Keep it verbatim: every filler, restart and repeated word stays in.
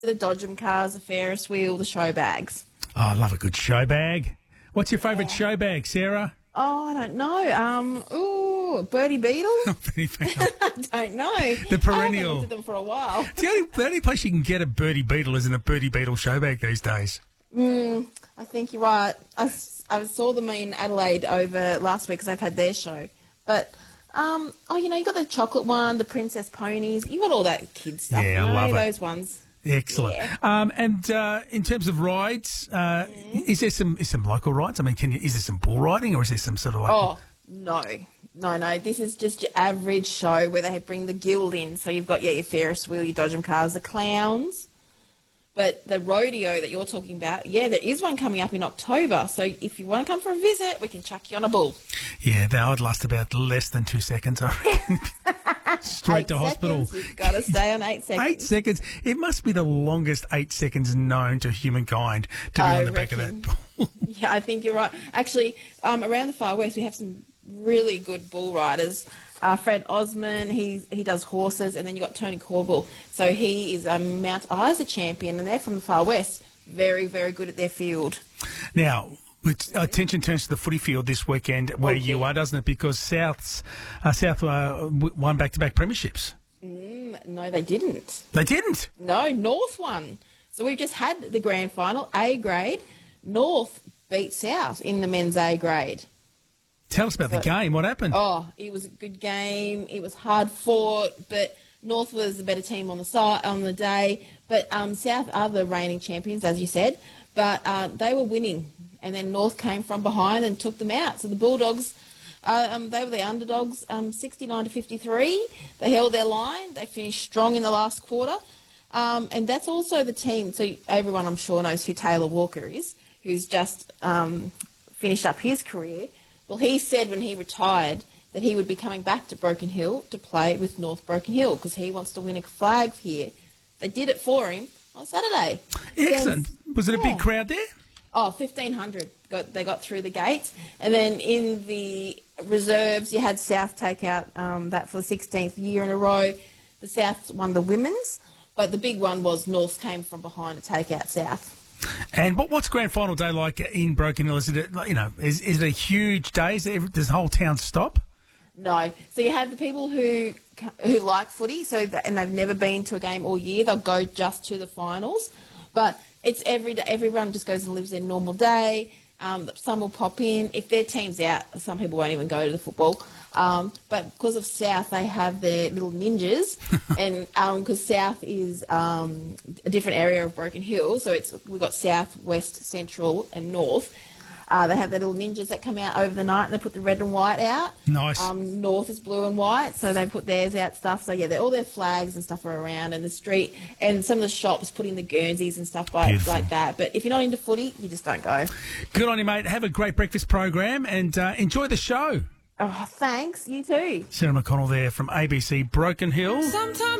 The Dodgem cars, the Ferris wheel, the show bags. Oh, I love a good show bag. What's your favourite Yeah. show bag, Sarah? Oh, I don't know. Um, ooh, Birdie Beetle? Birdie Beetle. I don't know. The perennial. I haven't looked at them for a while. The only, the only place you can get a Birdie Beetle is in a Birdie Beetle show bag these days. Mm, I think you're right. I, s- I saw them in Adelaide over last week because I've had their show. But, um, oh, you know, you got the chocolate one, the Princess Ponies. You got all that kid stuff. Yeah, I you know, love it. those ones. Excellent. Yeah. Um, and uh, in terms of rides, uh, is there some is some local rides? I mean, can you, is there some bull riding or is there some sort of like... Oh, no. No, no. This is just your average show where they bring the guild in. So you've got, yeah, your Ferris wheel, your Dodgem cars, the clowns. But the rodeo that you're talking about, yeah, there is one coming up in October. So if you want to come for a visit, we can chuck you on a bull. Yeah, that would last about less than two seconds, I reckon. Straight eight to hospital. seconds. You've got to stay on eight seconds. Eight seconds. It must be the longest eight seconds known to humankind to be I on the back of reckon. that bull. Yeah, I think you're right. Actually, um, around the far west, we have some really good bull riders. Uh, Fred Osman, he he does horses, and then you got Tony Corbell. So he is a Mount Isa champion, and they're from the far west. Very, very good at their field. Now, with- attention turns to the footy field this weekend where Okay. you are, doesn't it? Because South's, uh, South uh, w- won back-to-back premierships. Mm, no, they didn't. They didn't. No, North won. So we've just had the grand final, A grade. North beat South in the men's A grade. Tell us about the So- game. What happened? Oh, it was a good game. It was hard fought, but North was the better team on the side on the day. But um, South are the reigning champions, as you said. But uh, they were winning, and then North came from behind and took them out. So the Bulldogs, uh, um, they were the underdogs, um, sixty-nine to fifty-three. They held their line. They finished strong in the last quarter, um, and that's also the team. So everyone, I'm sure, knows who Taylor Walker is, who's just um, finished up his career. Well, he said when he retired that he would be coming back to Broken Hill to play with North Broken Hill because he wants to win a flag here. They did it for him on Saturday. Excellent. Was it a Yeah. big crowd there? Oh, fifteen hundred got, they got through the gates. And then in the reserves, you had South take out um, that for the sixteenth year in a row. The South won the women's, but the big one was North came from behind to take out South. And what, what's grand final day like in Broken Hill? Is it, a- you know, is, is it a huge day? Is it, does the whole town stop? No. So you have the people who who like footy, so that, and they've never been to a game all year. They'll go just to the finals, but it's every day. Everyone just goes and lives their normal day. Um, some will pop in if their team's out. Some people won't even go to the football. Um, but because of South, they have their little ninjas, and because um, South is um, a different area of Broken Hill, so it's we've got South, West, Central, and North. Uh, they have their little ninjas that come out over the night and they put the red and white out. Nice. Um, North is blue and white, so they put theirs out stuff. So, yeah, they're, all their flags and stuff are around and the street. And some of the shops put in the Guernseys and stuff like, Beautiful. like that. But if you're not into footy, you just don't go. Good on you, mate. Have a great breakfast program and uh, enjoy the show. Oh, thanks. You too. Sarah McConnell there from A B C Broken Hill. Sometimes